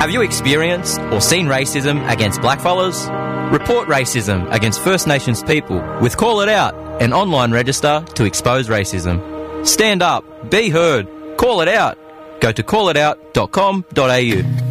Have you experienced or seen racism against blackfellas? Report racism against First Nations people with Call It Out, an online register to expose racism. Stand up, be heard, call it out. Go to callitout.com.au.